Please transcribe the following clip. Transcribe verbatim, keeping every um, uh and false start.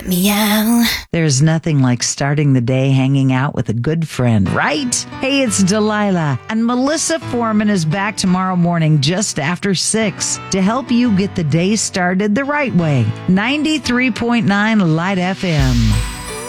Meow. There's nothing like starting the day hanging out with a good friend, right? Hey, it's Delilah, and Melissa Foreman is back tomorrow morning just after six to help you get the day started the right way. ninety-three point nine Light F M.